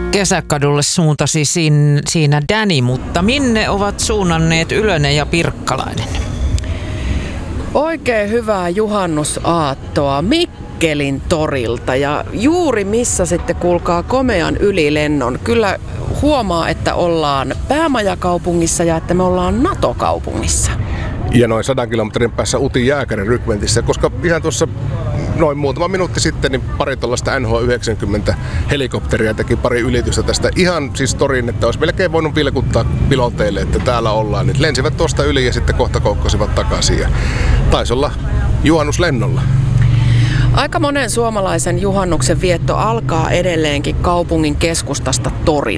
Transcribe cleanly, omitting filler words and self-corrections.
Kesäkadulle suuntasi siinä Danny, mutta minne ovat suunnanneet Ylönen ja Pirkkalainen? Oikein hyvää juhannusaattoa Mikkelin torilta ja juuri missä sitten kuulkaa komean ylilennon. Kyllä huomaa, että ollaan päämajakaupungissa ja että me ollaan NATO-kaupungissa. Ja noin 100 kilometrin päässä Utin jääkärin rykmentissä, koska ihan tuossa noin muutama minuutti sitten niin pari tuollaista NH90 helikopteria teki pari ylitystä tästä ihan siis torin, että olisi melkein voinut vilkuttaa piloteille, että täällä ollaan. Nyt lensivät tuosta yli ja sitten kohta koukkasivat takaisin ja taisi olla juhannuslennolla. Aika monen suomalaisen juhannuksen vietto alkaa edelleenkin kaupungin keskustasta torilla.